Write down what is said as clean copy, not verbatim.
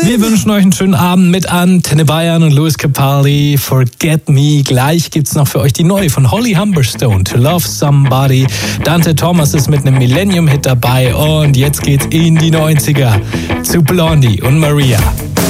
Wir wünschen euch einen schönen Abend mit Antenne Bayern und Lewis Capaldi. Forget Me. Gleich gibt's noch für euch die neue von Holly Humberstone, To Love Somebody. Dante Thomas ist mit einem Millennium-Hit dabei und jetzt geht's in die 90er zu Blondie und Maria.